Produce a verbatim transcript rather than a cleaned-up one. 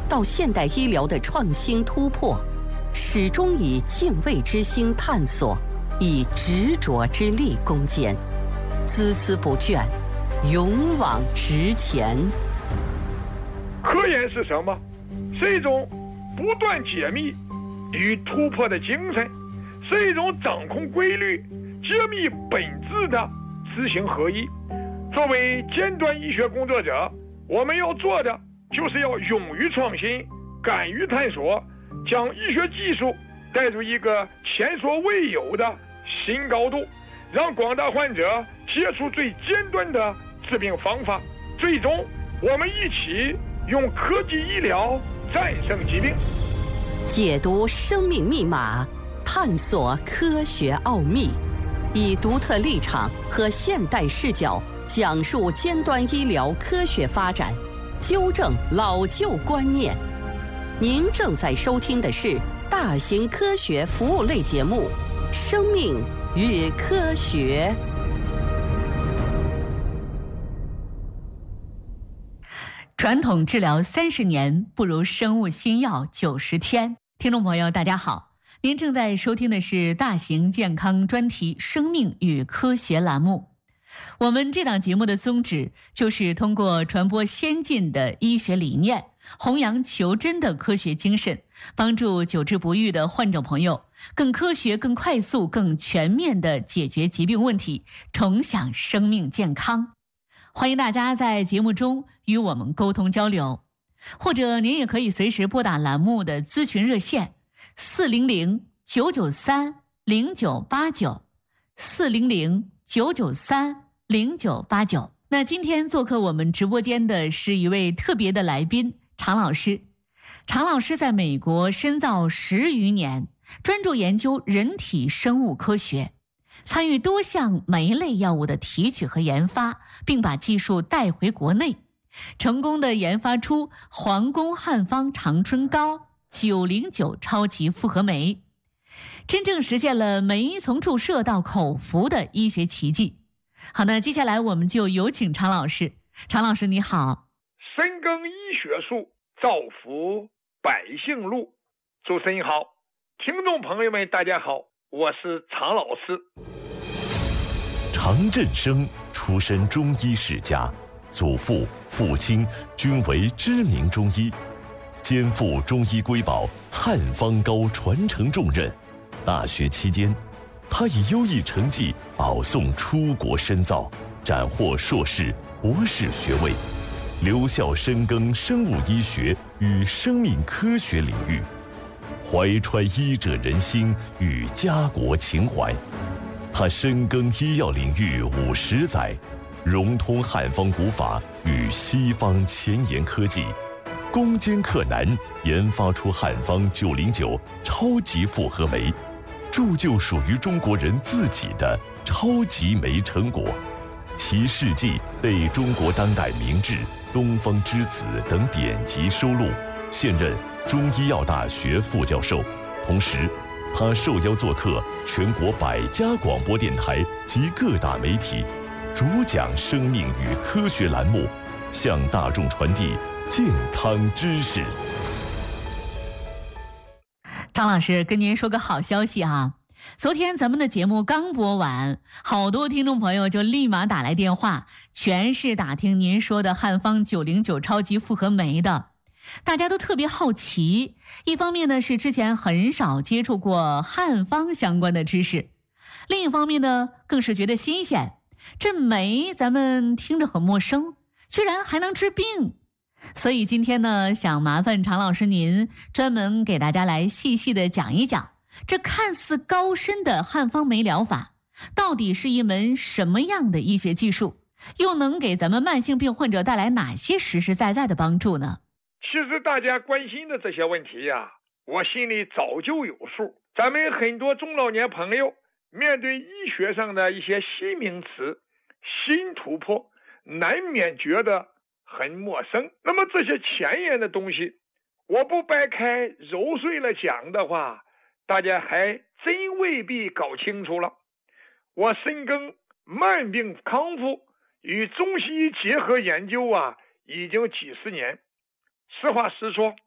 到现代医疗的创新突破，始终以敬畏之心探索，以执着之力攻坚，孜孜不倦，勇往直前。 科研是什么？是一种不断解密与突破的精神，是一种掌控规律、揭秘本质的知行合一。作为尖端医学工作者，我们要做的就是要勇于创新，敢于探索，将医学技术带入一个前所未有的新高度，让广大患者接触最尖端的治病方法。最终，我们一起用科技医疗战胜疾病。 解读生命密码，探索科学奥秘，以独特立场和现代视角讲述尖端医疗科学发展，纠正老旧观念。您正在收听的是大型科学服务类节目《生命与科学》。 传统治疗三十年，不如生物新药九十天。听众朋友，大家好，您正在收听的是大型健康专题《生命与科学》栏目。我们这档节目的宗旨就是通过传播先进的医学理念，弘扬求真的科学精神，帮助久治不愈的患者朋友更科学、更快速、更全面地解决疾病问题，重享生命健康。欢迎大家在节目中与我们沟通交流，或者您也可以随时拨打栏目的咨询热线四零零九九三零九八九四零零九九三零九八九。那今天做客我们直播间的是一位特别的来宾，常老师。常老师在美国深造十余年，专注研究人体生物科学，参与多项酶类药物的提取和研发，并把技术带回国内，成功地研发出皇宫汉方长春膏九零九超级复合酶，真正实现了酶从注射到口服的医学奇迹。好，那接下来我们就有请常老师。常老师你好。 深耕医学术，造福百姓路。主持人好，听众朋友们大家好，我是常老师。 常振生出身中医世家，祖父、父亲均为知名中医，肩负中医瑰宝汉方膏传承重任。大学期间，他以优异成绩保送出国深造，斩获硕士、博士学位，留校深耕生物医学与生命科学领域，怀揣医者仁心与家国情怀。他深耕医药领域五十载，融通汉方古法与西方前沿科技，攻坚克难，研发出汉方九零九超级复合酶，铸就属于中国人自己的超级酶成果。其事迹被中国当代名制、东方之子等典籍收录，现任中医药大学副教授。同时，他受邀做客全国百家广播电台及各大媒体，主讲生命与科学栏目，向大众传递健康知识。 张老师跟您说个好消息啊，昨天咱们的节目刚播完，好多听众朋友就立马打来电话，全是打听您说的汉方九零九超级复合酶的。大家都特别好奇，一方面呢是之前很少接触过汉方相关的知识，另一方面呢更是觉得新鲜，这酶咱们听着很陌生，居然还能治病。所以今天呢，想麻烦常老师您专门给大家来细细的讲一讲，这看似高深的汉方酶疗法到底是一门什么样的医学技术，又能给咱们慢性病患者带来哪些实实在在的帮助呢？ 其实大家关心的这些问题呀、啊，我心里早就有数。咱们很多中老年朋友面对医学上的一些新名词、新突破，难免觉得很陌生。那么这些前沿的东西，我不掰开揉碎了讲的话，大家还真未必搞清楚了。我深耕慢病康复与中西医结合研究啊，已经几十年。实话实说，